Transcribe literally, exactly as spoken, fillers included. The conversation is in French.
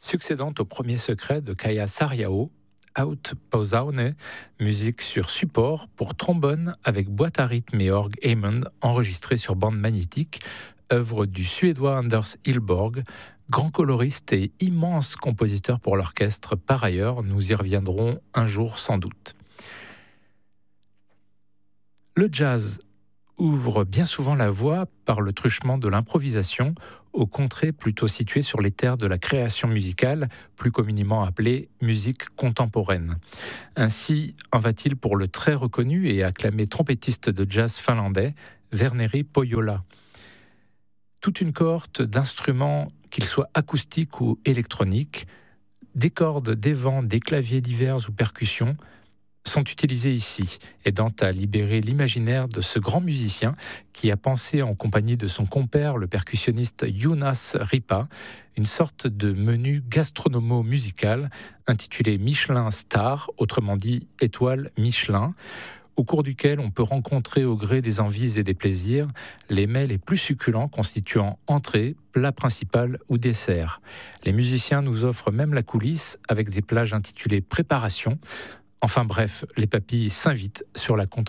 Succédant au premier secret de Kaya Sariao, Out Pausaune, musique sur support pour trombone avec boîte à rythme et orgue Hammond enregistrée sur bande magnétique, œuvre du Suédois Anders Hillborg, grand coloriste et immense compositeur pour l'orchestre par ailleurs, nous y reviendrons un jour sans doute. Le jazz ouvre bien souvent la voie par le truchement de l'improvisation aux contrées plutôt situées sur les terres de la création musicale, plus communément appelée musique contemporaine. Ainsi en va-t-il pour le très reconnu et acclamé trompettiste de jazz finlandais, Verneri Pohjola. Toute une cohorte d'instruments, qu'ils soient acoustiques ou électroniques, des cordes, des vents, des claviers divers ou percussions, sont utilisés ici, aidant à libérer l'imaginaire de ce grand musicien qui a pensé en compagnie de son compère, le percussionniste Jonas Ripa, une sorte de menu gastronomo-musical intitulé Michelin Star, autrement dit étoile Michelin, au cours duquel on peut rencontrer au gré des envies et des plaisirs les mets les plus succulents constituant entrée, plat principal ou dessert. Les musiciens nous offrent même la coulisse avec des plages intitulées préparation. Enfin bref, les papilles s'invitent sur la